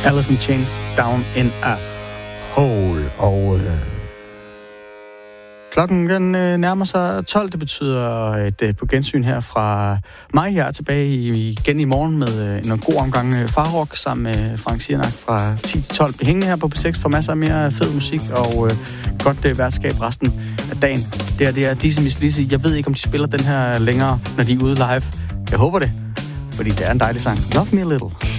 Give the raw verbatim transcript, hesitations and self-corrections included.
Alice in Chains, Down in a Hole. Og øh, klokken den øh, nærmer sig tolv. Det betyder et øh, på gensyn her fra mig. Jeg er tilbage i, igen i morgen med øh, en god omgang øh, Farrock sammen med Frank Siernak fra ti til tolv. Bliv hængende her på P seks for masser af mere fed musik og øh, godt øh, værtskab resten af dagen. Det er, det er Dizzy Miss Lizzy. Jeg ved ikke, om de spiller den her længere, når de er ude live. Jeg håber det, fordi det er en dejlig sang. Love Me A Little.